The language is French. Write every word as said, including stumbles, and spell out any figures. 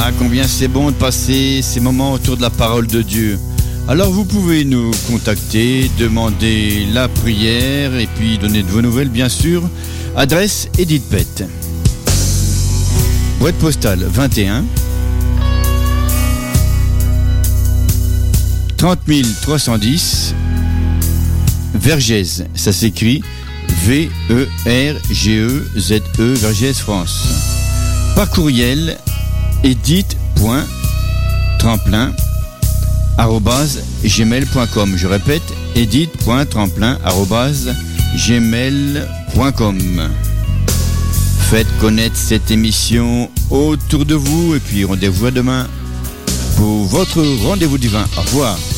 Ah, combien c'est bon de passer ces moments autour de la parole de Dieu. Alors vous pouvez nous contacter, demander la prière et puis donner de vos nouvelles bien sûr. Adresse Edith Pett. Boîte postale vingt et un trente mille trois cent dix Vergès. Ça s'écrit V E R G E Z E Vergès France. Par courriel edith.tremplin arobase gmail point com. Je répète, edith.tremplin arobase gmail point com. Faites connaître cette émission autour de vous et puis rendez-vous à demain pour votre rendez-vous divin. Au revoir.